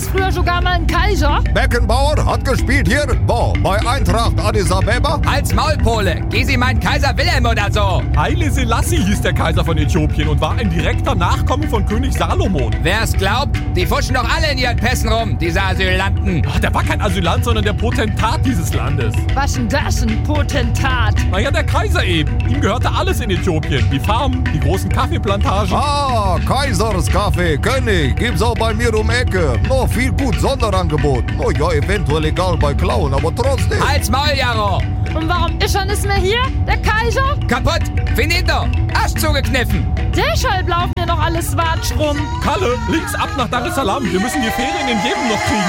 früher sogar mal ein Kaiser? Beckenbauer hat gespielt hier, wo? Bei Eintracht Addis Abeba? Als Maulpole. Geh mein Kaiser Wilhelm oder so. Haile Selassie hieß der Kaiser von Äthiopien und war ein direkter Nachkomme von König Salomon. Wer's glaubt, die fuschen doch alle in ihren Pässen rum, diese Asylanten. Ach, der war kein Asylant, sondern der Potentat dieses Landes. Was denn das, ein Potentat? Naja, der Kaiser eben. Ihm gehörte alles in Äthiopien. Die Farmen, die großen Kaffeeplantagen. Ah, Kaiserskaffee, König, gibt's auch bei mir um Ecke. Noch viel gut Sonderangebot. Oh ja, eventuell egal bei Klauen, aber trotzdem. Als Maul, Jaro. Und warum ist er nicht mehr hier, der Kaiser? Kaputt, finito, Arsch zugekniffen. Deshalb laufen wir noch alles Watsch rum. Kalle, links ab nach Dar es Salaam. Wir müssen die Ferien in jedem noch kriegen.